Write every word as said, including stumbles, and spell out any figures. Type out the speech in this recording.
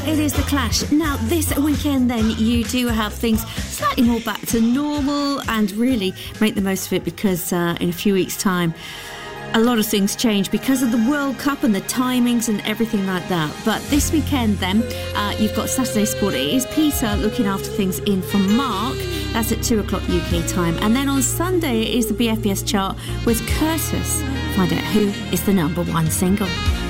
It is The Clash. Now, this weekend, then, you do have things slightly more back to normal and really make the most of it because uh, in a few weeks' time, a lot of things change because of the World Cup and the timings and everything like that. But this weekend, then, uh, you've got Saturday Sport. It is Peter looking after things in for Mark. That's at two o'clock U K time. And then on Sunday, it is the B F B S chart with Curtis. Find out who is the number one single.